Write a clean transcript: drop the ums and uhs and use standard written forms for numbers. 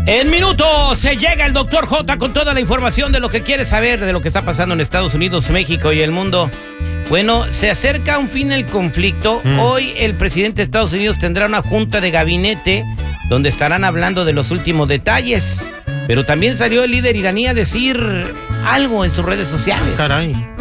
En minutos se llega el Dr. J con toda la información de lo que quiere saber de lo que está pasando en Estados Unidos, México y el mundo. Bueno, se acerca un fin el conflicto. Hoy el presidente de Estados Unidos tendrá una junta de gabinete donde estarán hablando de los últimos detalles. Pero también salió el líder iraní a decir algo en sus redes sociales. Caray.